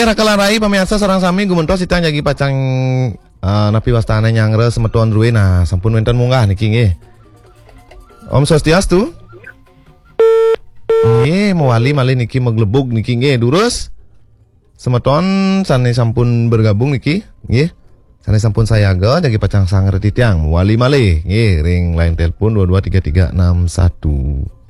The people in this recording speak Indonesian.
rakalan rai pemirsa seorang sami gumentos itang jagi pacang napi wastana nyangre semetuan ruwe nah sampun wenten munggah niki nggih. Om Swastiastu. Nggih mewali malih niki meglebug niki nggih durus. Semeton sane sampun bergabung niki nggih. Sane sampun sayaga jagi pacang sangre titiang mewali malih nggih ring line telepon 223361.